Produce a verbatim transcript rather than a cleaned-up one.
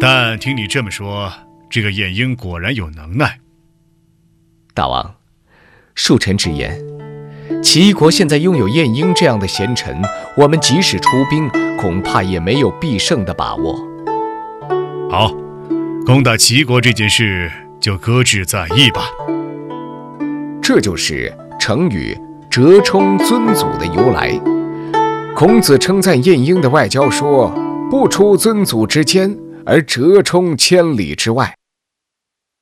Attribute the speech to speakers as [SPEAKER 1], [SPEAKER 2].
[SPEAKER 1] 但听你这么说，这个晏婴果然有能耐。
[SPEAKER 2] 大王，恕臣直言，齐国现在拥有晏婴这样的贤臣，我们即使出兵，恐怕也没有必胜的把握。
[SPEAKER 1] 好，攻打齐国这件事就搁置在意吧。
[SPEAKER 2] 这就是成语折冲尊祖的由来。孔子称赞晏婴的外交说，不出尊祖之间，而折冲千里之外。